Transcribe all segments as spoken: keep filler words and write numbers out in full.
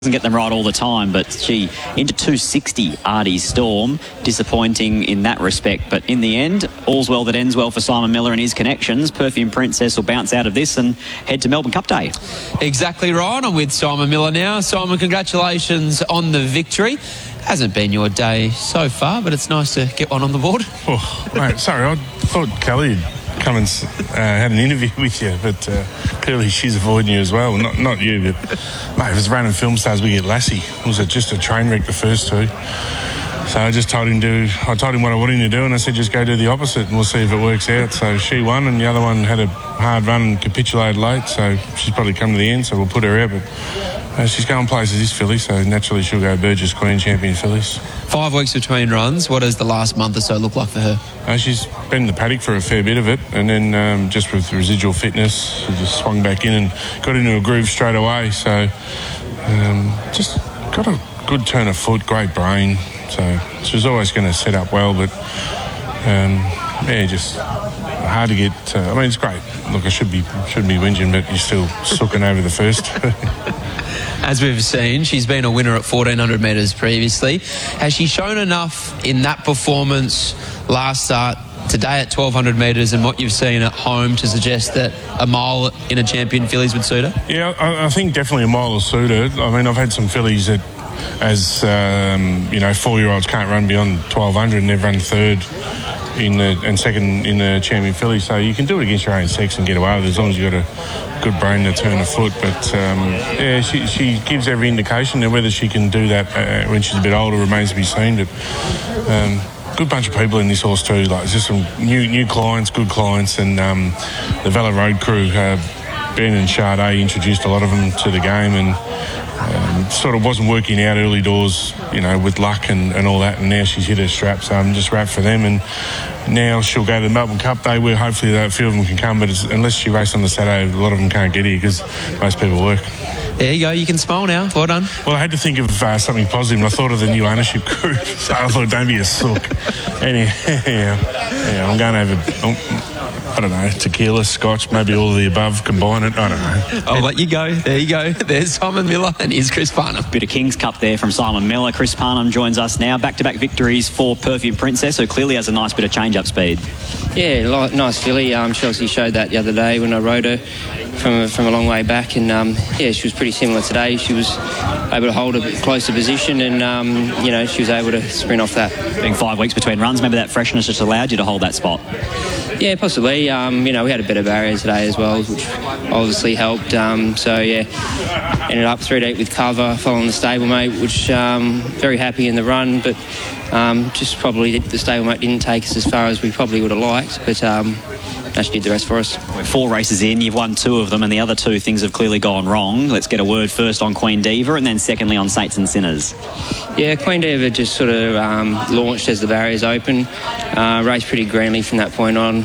Doesn't get them right all the time, but she into two sixty, Artie Storm. Disappointing in that respect, but in the end, all's well that ends well for Simon Miller and his connections. Perfume Princess will bounce out of this and head to Melbourne Cup Day. Exactly right. I'm with Simon Miller now. Simon, congratulations on the victory. Hasn't been your day so far, but it's nice to get one on the board. Oh, mate, sorry, I thought Kelly had come and uh, had an interview with you, but uh, clearly she's avoiding you as well. Not not you, but mate, if it's random film stars, we get Lassie. It was just a train wreck the first two. So I just told him to. I told him what I wanted him to do, and I said just go do the opposite, and we'll see if it works out. So she won, and the other one had a hard run and capitulated late. So she's probably come to the end. So we'll put her out, but uh, she's going places this filly, so naturally she'll go Burgess Queen Champion fillies. Five weeks between runs. What does the last month or so look like for her? Uh, she's been in the paddock for a fair bit of it, and then um, just with residual fitness, she just swung back in and got into a groove straight away. So um, just got a good turn of foot, great brain. So she was always going to set up well, but um, yeah, just hard to get. Uh, I mean, it's great. Look, I should be should be whinging, but you're still sooking over the first. As we've seen, she's been a winner at fourteen hundred metres previously. Has she shown enough in that performance last start, today at twelve hundred metres, and what you've seen at home to suggest that a mile in a champion fillies would suit her? Yeah, I, I think definitely a mile will suit her. I mean, I've had some fillies that, as um, you know, four-year-olds can't run beyond twelve hundred, and they've run third in the and second in the champion filly. So you can do it against your own sex and get away with it as long as you've got a good brain to turn a foot. But um, yeah, she, she gives every indication. Whether she can do that uh, when she's a bit older remains to be seen. But um, good bunch of people in this horse too. Like just some new new clients, good clients, and um, the Vela Road crew. Uh, Ben and Sade introduced a lot of them to the game, and um, sort of wasn't working out early doors, you know, with luck and, and all that. And now she's hit her strap, so I'm just wrapped for them. And now she'll go to the Melbourne Cup Day, where hopefully a few of them can come. But it's, unless she races on the Saturday, a lot of them can't get here because most people work. There you go. You can smile now. Well done. Well, I had to think of uh, something positive, and I thought of the new ownership group. So I thought, don't be a sook. Anyway, yeah, yeah, I'm going over. I'm, I don't know, tequila, scotch, maybe all of the above, combine it, I don't know. I'll let you go. There you go. There's Simon Miller and here's Chris Parnham. Bit of King's Cup there from Simon Miller. Chris Parnham joins us now. Back-to-back victories for Perfume Princess, who clearly has a nice bit of change-up speed. Yeah, nice filly. Um, she obviously showed that the other day when I rode her from, from a long way back, and um, yeah, she was pretty similar today. She was able to hold a closer position, and um, you know, she was able to sprint off that. Being five weeks between runs, maybe that freshness just allowed you to hold that spot. Yeah, possibly. Um, you know, we had a better barrier today as well, which obviously helped. Um, so, yeah, ended up three deep with cover, following the stablemate, which um, very happy in the run, but um, just probably the stablemate didn't take us as far as we probably would have liked, but um, actually did the rest for us. We're four races in, you've won two of them, and the other two things have clearly gone wrong. Let's get a word first on Queen Diva, and then secondly on Saints and Sinners. Yeah, Queen Diva just sort of um, launched as the barriers open, uh, raced pretty grandly from that point on.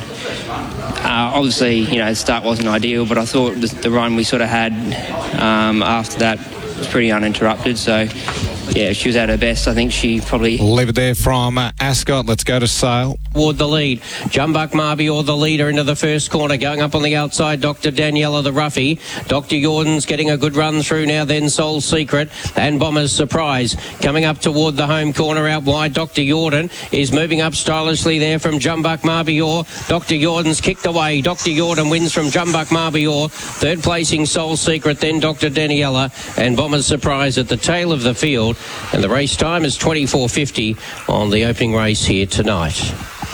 Uh, obviously, you know, the start wasn't ideal, but I thought the, the run we sort of had um, after that was pretty uninterrupted, so yeah, she was at her best. I think she probably... Leave it there from uh, Ascot. Let's go to Sale. Toward the lead. Jumbuck Marbior, the leader, into the first corner. Going up on the outside, Doctor Daniela, the roughie. Doctor Jordan's getting a good run through now, then Soul Secret and Bomber's Surprise. Coming up toward the home corner out wide, Doctor Jordan is moving up stylishly there from Jumbuck Marbior. Doctor Jordan's kicked away. Doctor Jordan wins from Jumbuck Marbior. Third placing Soul Secret, then Doctor Daniela and Bomber's Surprise at the tail of the field. And the race time is twenty-four fifty on the opening race here tonight.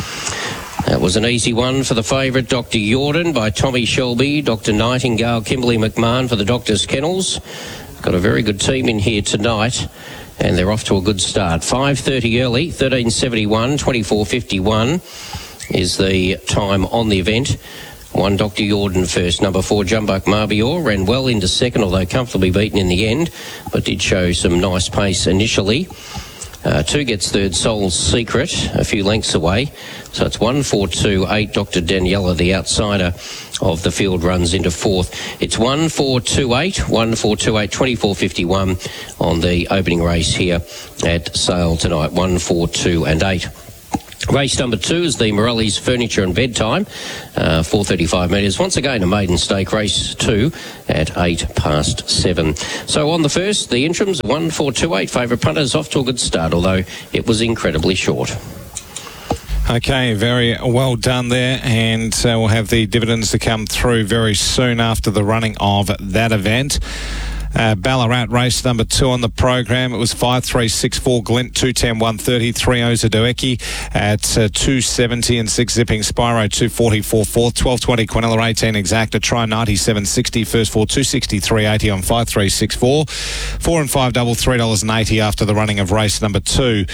That was an easy one for the favourite, Doctor Jordan, by Tommy Shelby, Doctor Nightingale, Kimberly McMahon for the Doctor's Kennels. Got a very good team in here tonight, and they're off to a good start. five thirty early, thirteen seventy-one, twenty-four fifty-one is the time on the event. One Doctor Jordan first. Number four, Jumbuck Marbior, ran well into second, although comfortably beaten in the end, but did show some nice pace initially. Uh, two gets third, Soul Secret, a few lengths away. So it's one, four, two, eight. Doctor Daniela, the outsider of the field, runs into fourth. It's one, four, two, eight. One, four, two, eight. twenty-four fifty-one on the opening race here at Sale tonight. One, four, two, and eight. Race number two is the Morelli's Furniture and Bedtime, uh, four thirty-five metres. Once again, a maiden stake, race two at eight past seven. So on the first, the interims, one four two eight. Favourite punters off to a good start, although it was incredibly short. Okay, very well done there, and uh, we'll have the dividends to come through very soon after the running of that event. Uh, Ballarat race number two on the program. It was five three six four Glint, two ten one thirty, three Ozadueki at uh, two seventy and six Zipping Spyro two forty-four fourth, twelve twenty Quinella eighteen Exacta, try ninety-seven sixty, first four two sixty-three eighty on five three six four, four and five double three dollars eighty after the running of race number two.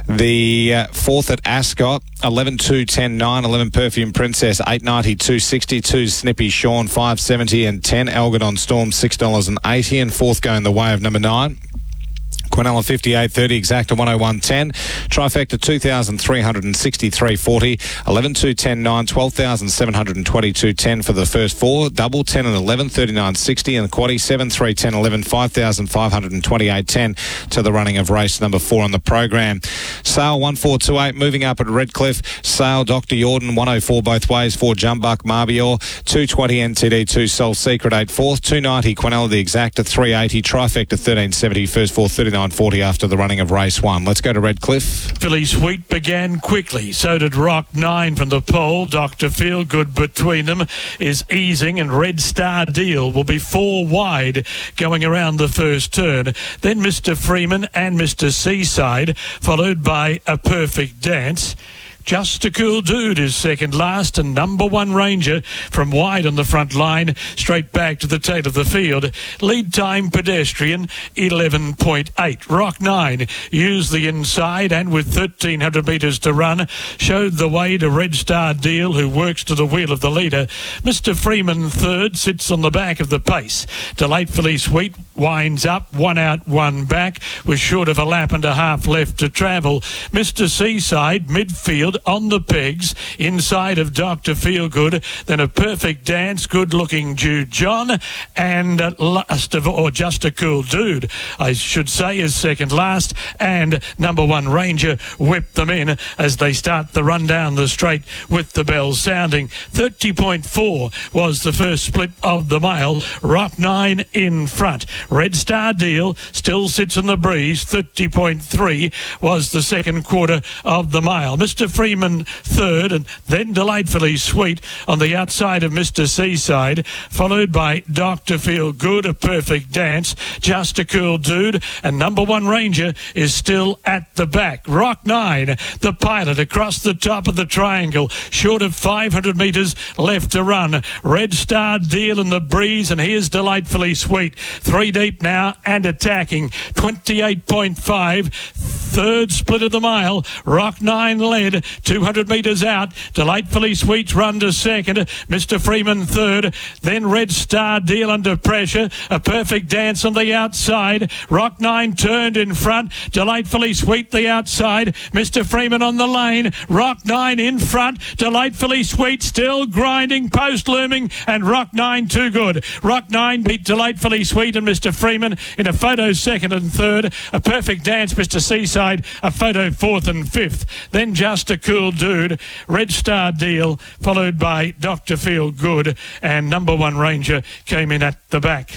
The uh, fourth at Ascot, eleven two ten nine, eleven Perfume Princess eight ninety two sixty, two Snippy Sean five seventy and ten Algodon Storm six dollars eighty, and fourth going the way of number nine. Quinella fifty-eight thirty, Exacta one oh one ten, Trifecta two thousand three hundred sixty-three forty, eleven two ten nine, twelve thousand seven hundred twenty-two ten for the first four, double ten and eleven, thirty-nine sixty, and the quaddie seven three ten eleven, five thousand five hundred twenty-eight ten to the running of race number four on the program. Sale one four two eight moving up at Redcliffe, Sale Doctor Jordan one oh four both ways, four Jumbuck Marbior, two twenty N T D, two Soul Secret eight fourth, two ninety Quinella the Exacta three eighty, Trifecta thirteen seventy, first four thirty-nine forty after the running of race one. Let's go to Redcliffe. Filly Sweet began quickly. So did Rock nine from the pole. Doctor Feelgood between them is easing, and Red Star Deal will be four wide going around the first turn. Then Mister Freeman and Mister Seaside, followed by A Perfect Dance. Just a Cool Dude is second last, and number one Ranger from wide on the front line, straight back to the tail of the field. Lead time Pedestrian, eleven point eight. Rock nine used the inside, and with thirteen hundred metres to run, showed the way to Red Star Deal, who works to the wheel of the leader. Mister Freeman third sits on the back of the pace. Delightfully Sweet winds up, one out, one back, with short of a lap and a half left to travel. Mister Seaside, midfield, on the pegs, inside of Doctor Feelgood, then A Perfect Dance, good-looking Jude John, and uh, last of, or Just a Cool Dude, I should say, is second last, and number one Ranger whipped them in as they start the run down the straight with the bell sounding. thirty point four was the first split of the mile. Rock nine in front. Red Star Deal still sits in the breeze. thirty point three was the second quarter of the mile. Mister Freeman third, and then Delightfully Sweet on the outside of Mister Seaside, followed by Doctor Feelgood, A Perfect Dance, Just a Cool Dude, and number one Ranger is still at the back. Rock nine, the pilot, across the top of the triangle, short of five hundred metres left to run. Red Star Deal in the breeze, and here's Delightfully Sweet, three deep now and attacking. twenty-eight point five, third split of the mile. Rock nine led, two hundred metres out. Delightfully Sweet's run to second. Mister Freeman third. Then Red Star Deal under pressure. A Perfect Dance on the outside. Rock nine turned in front. Delightfully Sweet the outside. Mister Freeman on the lane. Rock nine in front. Delightfully Sweet still grinding, post looming, and Rock nine too good. Rock nine beat Delightfully Sweet and Mister Freeman in a photo second and third. A Perfect Dance, Mister Seaside, a photo fourth and fifth. Then Just a Cool Dude, Red Star Deal, followed by Doctor Feelgood, and number one Ranger came in at the back.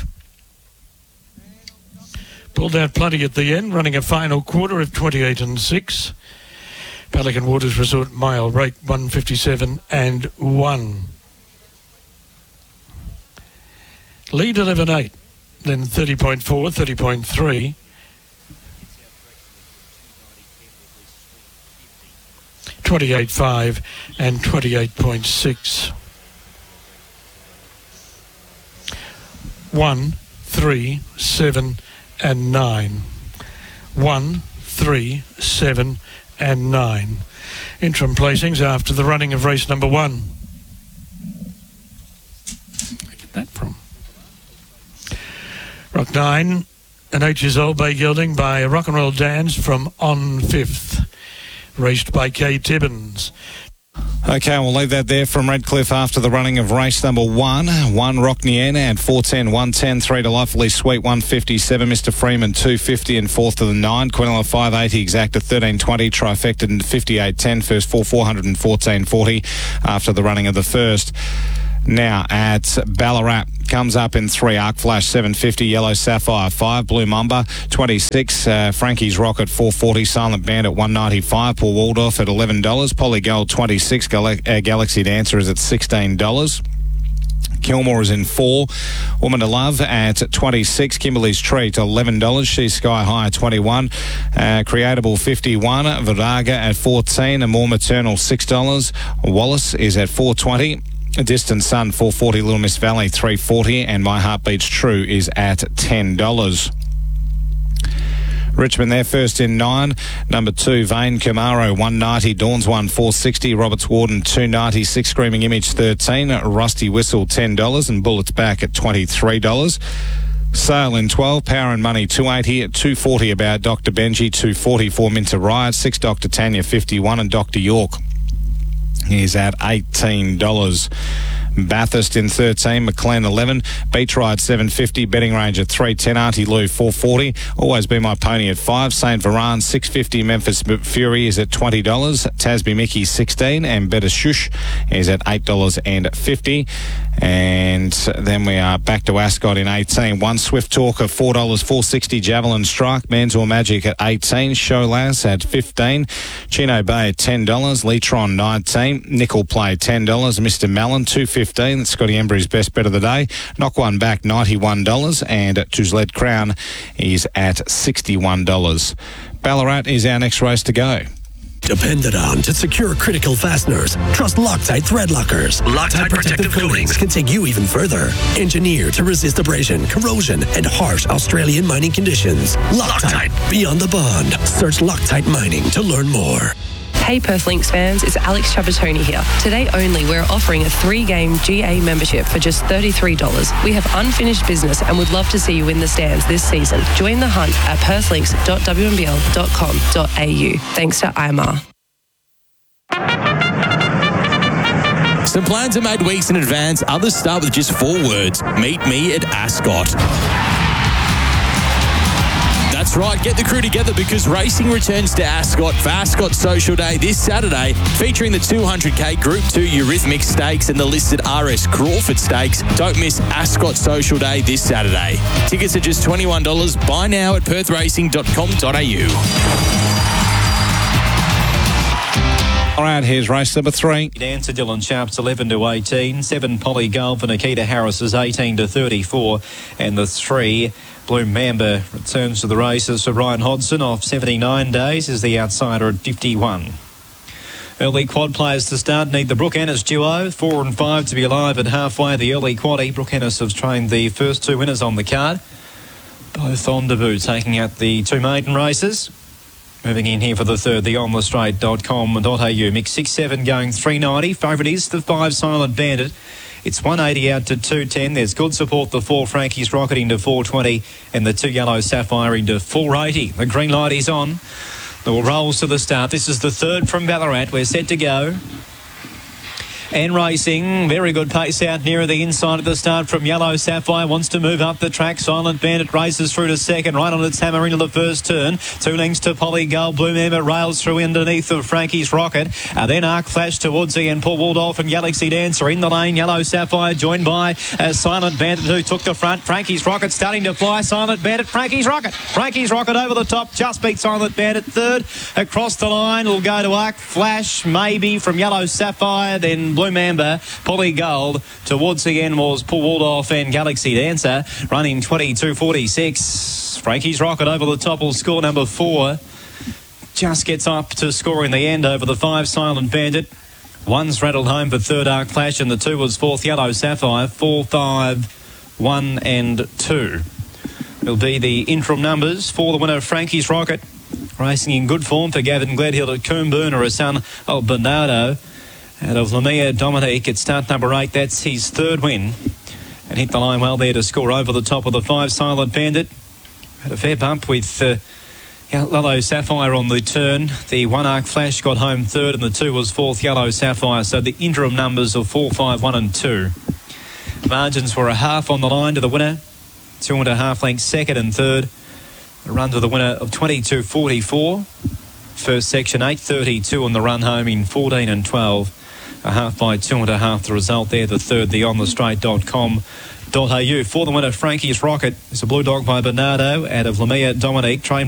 Pulled out plenty at the end, running a final quarter of twenty-eight and six. Pelican Waters Resort mile rate one fifty-seven and one. Lead eleven eight, then thirty point four, thirty point three. twenty-eight five and twenty-eight point six. one, three, seven and nine. one, three, seven and nine. Interim placings after the running of race number one. Where did I get that from? Rock nine, an eight years old bay gelding by a Rock and Roll Dance from On Fifth. Raced by Kay Tibbins. Okay, we'll leave that there from Redcliffe after the running of race number one. One, Rock Niena and four ten, one ten, three Delightfully Sweet, one fifty-seven, Mister Freeman, two fifty and fourth to the nine. Quinella, five eighty, Exacta, thirteen twenty, Trifecta, and fifty-eight ten, first four, four fourteen forty after the running of the first. Now at Ballarat, comes up in three, Arc Flash seven fifty, Yellow Sapphire five, Blue Mamba twenty-six, uh, Frankie's Rocket four forty, Silent Band at one ninety-five, Paul Waldorf at eleven dollars, Polly Gold twenty-six, Gal- uh, Galaxy Dancer is at sixteen dollars. Kilmore is in four. Woman to Love at twenty-six. Kimberly's Treat eleven dollars. She's Sky High at twenty-one. Uh, Creatable fifty-one. Viraga at fourteen. And More Maternal six dollars. Wallace is at four twenty. Distant Sun four forty. Little Miss Valley three forty. And My Heart Beats True is at ten dollars. Richmond there first in nine. Number two, Vane Camaro one ninety. Dawn's one four sixty. Roberts Warden two ninety-six. Screaming Image thirteen. Rusty Whistle ten dollars. And Bullets Back at twenty-three dollars. Sale in twelve. Power and Money two eighty at two forty. About Doctor Benji two forty for Minter Riot. six Doctor Tanya fifty-one. And Doctor York is at eighteen dollars. Bathurst in thirteen, McLean eleven, Beach Ride seven fifty, Betting Range at three ten, Auntie Lou four forty, Always Be My Pony at five, Saint Veran six fifty, Memphis Fury is at twenty dollars, Tasby Mickey sixteen, and Better Shush is at eight dollars fifty. And then we are back to Ascot in eighteen. One Swift Talker four dollars four sixty, Javelin Strike, Mantua Magic at eighteen, Showlass at fifteen, Chino Bay at ten dollars, Leetron nineteen, Nickel Play ten dollars, Mister Mellon two fifteen. That's Scotty Embry's best bet of the day. Knock One Back ninety-one dollars, and Tuzled Crown is at sixty-one dollars. Ballarat is our next race to go. Depended on to secure critical fasteners. Trust Loctite thread lockers. Loctite protective coatings can take you even further. Engineered to resist abrasion, corrosion, and harsh Australian mining conditions. Loctite, beyond the bond. Search Loctite Mining to learn more. Hey Perth Lynx fans, it's Alex Trapattoni here. Today only, we're offering a three-game G A membership for just thirty-three dollars. We have unfinished business and would love to see you in the stands this season. Join the hunt at perth links dot w m b l dot com dot a u. Thanks to I M A R. Some plans are made weeks in advance. Others start with just four words. Meet me at Ascot. That's right, get the crew together because racing returns to Ascot for Ascot Social Day this Saturday, featuring the two hundred k Group two Eurythmic Stakes and the listed R S Crawford Stakes. Don't miss Ascot Social Day this Saturday. Tickets are just twenty-one dollars. Buy now at perth racing dot com dot a u. All right, here's race number three. Dancer Dylan Sharp's eleven to eighteen. Seven Polly Gold for Nikita Harris is eighteen to thirty-four. And the three, Blue Mamba, returns to the races for Brian Hodson off seventy-nine days is the outsider at fifty-one. Early quad players to start need the Brooke Ennis duo. Four and five to be alive at halfway the early quaddie. Brooke Ennis has trained the first two winners on the card. Both on debut, taking out the two maiden races. Moving in here for the third, the on the straight dot com dot a u. Mix six seven going three ninety. Favourite is the five Silent Bandit. It's one eighty out to two ten. There's good support. The four Frankie's Rocket into four twenty and the two Yellow Sapphire into four eighty. The green light is on. The rolls to the start. This is the third from Ballarat. We're set to go. And racing, very good pace out nearer the inside at the start from Yellow Sapphire. Wants to move up the track. Silent Bandit races through to second, right on its hammer into the first turn. Two lengths to Polly Gold. Blue Member rails through underneath of Frankie's Rocket. And then Arc Flash to Woodsy and Paul Waldorf and Galaxy Dancer in the lane. Yellow Sapphire joined by uh, Silent Bandit who took the front. Frankie's Rocket starting to fly. Silent Bandit, Frankie's Rocket. Frankie's Rocket over the top. Just beat Silent Bandit third. Across the line will go to Arc Flash, maybe from Yellow Sapphire. Then Blue Mamba, Polly Gold towards the end was Paul Waldorf and Galaxy Dancer running twenty-two forty-six. Frankie's Rocket over the top will score number four. Just gets up to score in the end over the five Silent Bandit. One's rattled home for third Arc Flash and the two was fourth Yellow Sapphire. Four, five, one and two will be the interim numbers for the winner of Frankie's Rocket. Racing in good form for Gavin Gledhill at Coomboon or a son of Bernardo. Out of Lamia Dominique at start number eight, that's his third win. And hit the line well there to score over the top of the five Silent Bandit. Had a fair bump with uh, Yellow Sapphire on the turn. The one Arc Flash got home third and the two was fourth, Yellow Sapphire. So the interim numbers of four, five, one and two. Margins were a half on the line to the winner. Two and a half lengths second and third. A run to the winner of twenty-two forty-four. First section eight thirty-two on the run home in fourteen and twelve. A half by two and a half the result there. The third, the on the straight dot com dot a u. For the winner, Frankie's Rocket. It's a blue dog by Bernardo out of Lamia Dominique. Trained